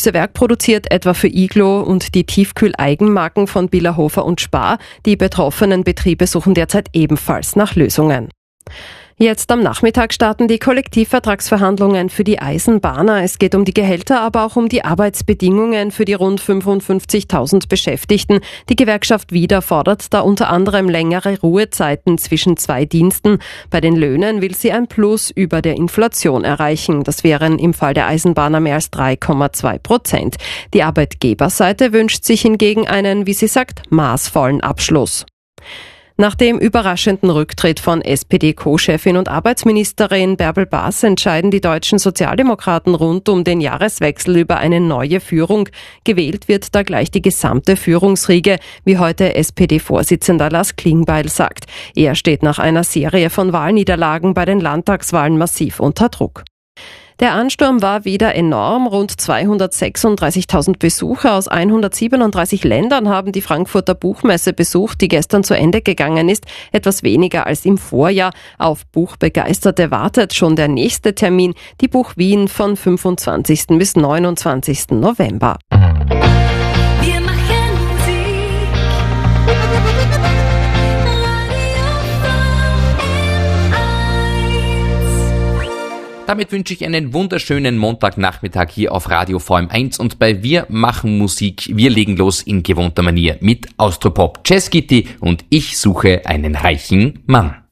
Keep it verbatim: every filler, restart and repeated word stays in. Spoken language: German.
Süße Werk produziert etwa für Iglo und die Tiefkühl-Eigenmarken von Billerhofer und Spar. Die betroffenen Betriebe suchen derzeit ebenfalls nach Lösungen. Jetzt am Nachmittag starten die Kollektivvertragsverhandlungen für die Eisenbahner. Es geht um die Gehälter, aber auch um die Arbeitsbedingungen für die rund fünfundfünfzigtausend Beschäftigten. Die Gewerkschaft Wieder fordert da unter anderem längere Ruhezeiten zwischen zwei Diensten. Bei den Löhnen will sie ein Plus über der Inflation erreichen. Das wären im Fall der Eisenbahner mehr als drei Komma zwei Prozent. Die Arbeitgeberseite wünscht sich hingegen einen, wie sie sagt, maßvollen Abschluss. Nach dem überraschenden Rücktritt von S P D-Co-Chefin und Arbeitsministerin Bärbel Baas entscheiden die deutschen Sozialdemokraten rund um den Jahreswechsel über eine neue Führung. Gewählt wird da gleich die gesamte Führungsriege, wie heute S P D-Vorsitzender Lars Klingbeil sagt. Er steht nach einer Serie von Wahlniederlagen bei den Landtagswahlen massiv unter Druck. Der Ansturm war wieder enorm. Rund zweihundertsechsunddreißigtausend Besucher aus hundertsiebenunddreißig Ländern haben die Frankfurter Buchmesse besucht, die gestern zu Ende gegangen ist. Etwas weniger als im Vorjahr. Auf Buchbegeisterte wartet schon der nächste Termin, die Buch Wien von fünfundzwanzigsten bis neunundzwanzigsten November. Damit wünsche ich einen wunderschönen Montagnachmittag hier auf Radio V M eins und bei Wir machen Musik. Wir legen los in gewohnter Manier mit Austropop, Jazzgitti und Ich suche einen reichen Mann.